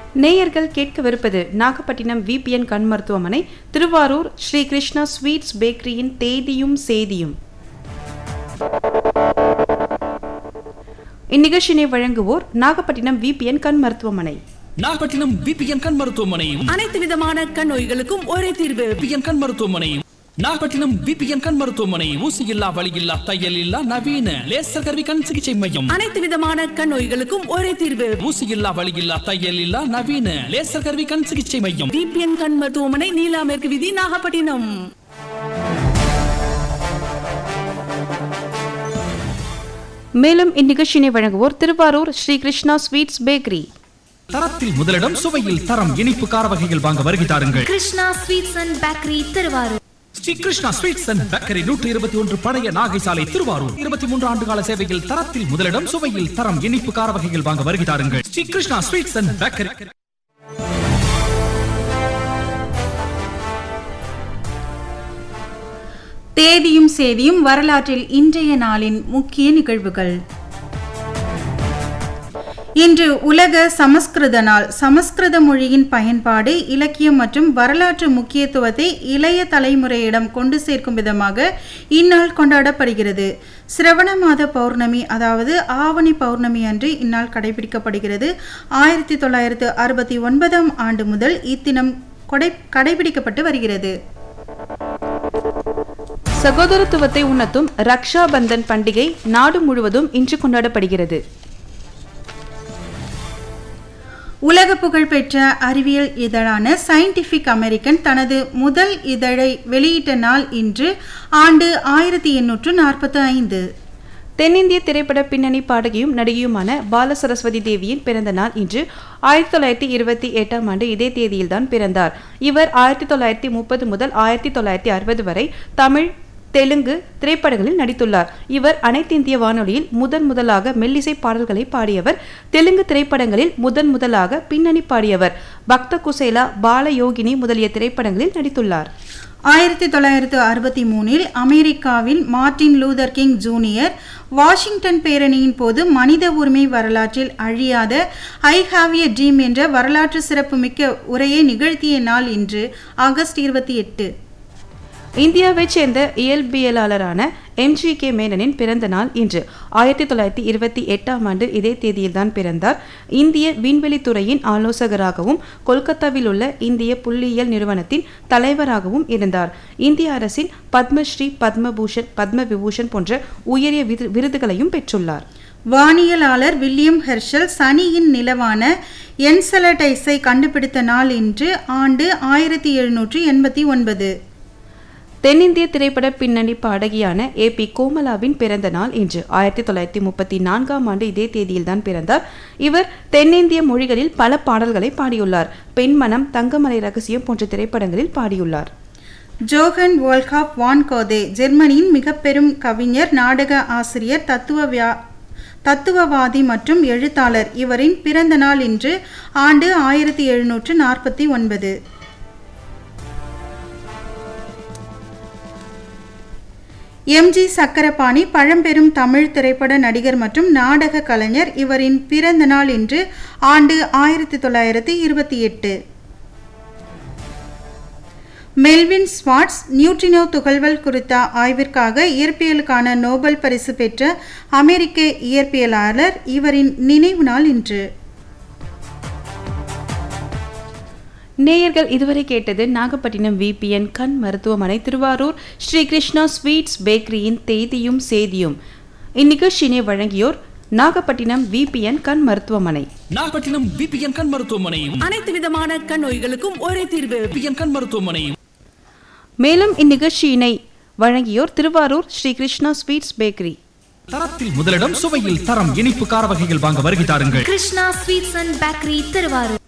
நேயர்கள் கேட்கவிருப்பது நாகப்பட்டினம் விபிஎன் கண் மருத்துவமனை, திருவாரூர் ஸ்ரீ கிருஷ்ணா ஸ்வீட்ஸ் பேக்கரியின் தேதியும் சேதியும். இந்நிகழ்ச்சியினை வழங்குவோர் நாகப்பட்டினம் விபிஎன் கண் மருத்துவமனை. நாகப்பட்டினம் விபிஎன் கண் மருத்துவமனை அனைத்து விதமான கண் நோய்களுக்கும் ஒரே தீர்வு. விபிஎன் கண் மருத்துவமனை நாகப்பட்டினம் விபிஎன் கண் மருத்துவமனை ஊசி இல்லா, வலி இல்லா, தையல் இல்லா, நவீன லேசர் கருவி கண் சிகிச்சை மையம். அனைத்து விதமான கண் நோய்களுக்கும் ஒரே தீர்வு. ஊசி இல்லா, வலி இல்லா, தையல் இல்லா, நவீன லேசர் கருவி கண் சிகிச்சை மையம். விபிஎன் கண் மருத்துவமனை, நீலா மேற்கு வீதி, நாகப்பட்டினம். மேலும் இந்நிகழ்ச்சியினை வழங்குவோர் திருவாரூர் ஸ்ரீ கிருஷ்ணா ஸ்வீட்ஸ் பேக்கரி. தரத்தில் முதலிடம், சுவையில் தரம், இனிப்பு கார வகைகள் வாங்க வருகை தாருங்கள். Krishna sweets and bakery, Thiruvarur. Sri Krishna sweets and bakery 121 பழைய நாகை சாலை, திருவாரூர். 23 ஆண்டுகால சேவையில் தரத்தில் முதலிடம், சுவையில் தரம், இனிப்பு கார வகைகள் வாங்க வருகை தாருங்கள். Sri Krishna sweets and bakery. தேதியும் சேதியும், வரலாற்றில் இன்றைய நாளின் முக்கிய நிகழ்வுகள். இன்று உலக சமஸ்கிருத நாள். சமஸ்கிருத மொழியின் பயன்பாடு, இலக்கியம் மற்றும் வரலாற்று முக்கியத்துவத்தை இளைய தலைமுறையிடம் கொண்டு சேர்க்கும் விதமாக இந்நாள் கொண்டாடப்படுகிறது. சிரவண மாத பௌர்ணமி, அதாவது ஆவணி பௌர்ணமி அன்று இந்நாள் கடைபிடிக்கப்படுகிறது. 1969 ஆண்டு முதல் இத்தினம் கடைபிடிக்கப்பட்டு வருகிறது. சகோதரத்துவத்தை உணர்த்தும் ரக்ஷா பந்தன் பண்டிகை நாடு முழுவதும் இன்று கொண்டாடப்படுகிறது. உலக புகழ்பெற்ற அறிவியல் இதழான சயின்டிபிக் அமெரிக்கன் தனது முதல் இதழை வெளியிட்ட நாள் இன்று. ஆண்டு 1845. தென்னிந்திய திரைப்பட பின்னணி பாடகியும் நடிகையுமான பாலசரஸ்வதி தேவியின் பிறந்த நாள் இன்று. 1928 ஆண்டு இதே தேதியில்தான் பிறந்தார். இவர் 1930 முதல் 1960 வரை தமிழ், தெலுங்கு திரைப்படங்களில் நடித்துள்ளார். இவர் அனைத்திந்திய வானொலியில் முதலாக மெல்லிசை பாடல்களை பாடியவர். தெலுங்கு திரைப்படங்களில் முதலாக பின்னணி பாடியவர். பக்த குசேலா, பாலயோகினி முதலிய திரைப்படங்களில் நடித்துள்ளார். 1963 அமெரிக்காவின் Martin Luther king junior Washington பேரணியின் போது மனித உரிமை வரலாற்றில் அழியாத ஐ ஹாவ் எ ட்ரீம் என்ற வரலாற்று சிறப்புமிக்க உரையை நிகழ்த்திய நாள் இன்று. ஆகஸ்ட் 28. இந்தியாவைச் சேர்ந்த இயல்பியலாளரான MGK மேனனின் பிறந்த நாள் இன்று. 1928 ஆண்டு இதே தேதியில்தான் பிறந்தார். இந்திய விண்வெளித்துறையின் ஆலோசகராகவும் கொல்கத்தாவில் உள்ள இந்திய புள்ளியியல் நிறுவனத்தின் தலைவராகவும் இருந்தார். இந்திய அரசின் பத்மஸ்ரீ, பத்மபூஷன், பத்ம விபூஷன் போன்ற உயரிய விருதுகளையும் பெற்றுள்ளார். வானியலாளர் வில்லியம் ஹெர்ஷல் சனியின் நிலவான என்செலடைஸை கண்டுபிடித்த நாள் இன்று. ஆண்டு 1789. தென்னிந்திய திரைப்பட பின்னணி பாடகியான AP கோமலாவின் பிறந்த நாள் இன்று. 1934 ஆண்டு இதே தேதியில்தான் பிறந்தார். இவர் தென்னிந்திய மொழிகளில் பல பாடல்களை பாடியுள்ளார். பெண்மனம், தங்கமலை ரகசியம் போன்ற திரைப்படங்களில் பாடியுள்ளார். ஜோஹன் வோல்காப் வான் கோதே ஜெர்மனியின் மிக பெரும் கவிஞர், நாடக ஆசிரியர், தத்துவவாதி மற்றும் எழுத்தாளர். இவரின் பிறந்த நாள் இன்று. ஆண்டு 1749. MG சக்கரபாணி பழம்பெரும் தமிழ் திரைப்பட நடிகர் மற்றும் நாடக கலைஞர். இவரின் பிறந்த நாள் இன்று. ஆண்டு 1928. மெல்வின் ஸ்வார்ட்ஸ் நியூட்ரினோ துகள்கள் குறித்த ஆய்விற்காக இயற்பியலுக்கான நோபல் பரிசு பெற்ற அமெரிக்க இயற்பியலாளர். இவரின் நினைவு நாள் இன்று. நேயர்கள் இதுவரை கேட்டது நாகப்பட்டினம் விபிஎன் கண் மருத்துவமனை, திருவாரூர் ஸ்ரீ கிருஷ்ணா ஸ்வீட்ஸ் பேக்கரியின் தேதியும் சேதியும். இந்நிகழ்ச்சியினை வழங்கியோர் நாகப்பட்டினம் விபிஎன் கண் மருத்துவமனை. நாகப்பட்டினம் விபிஎன் கண் மருத்துவமனை அனைத்து விதமான கண் நோய்களுக்கும் ஒரே தீர்வு. விபிஎன் கண் மருத்துவமனை. மேலும் இந்நிகழ்ச்சியினை வழங்கியோர் திருவாரூர் ஸ்ரீ கிருஷ்ணா ஸ்வீட்ஸ் பேக்கரி. தரத்தில் முதலிடம், சுவையில் தரம், இனிப்பு கார வகைகள் வாங்க வருகை தாருங்கள். Krishna sweets and bakery, Thiruvarur.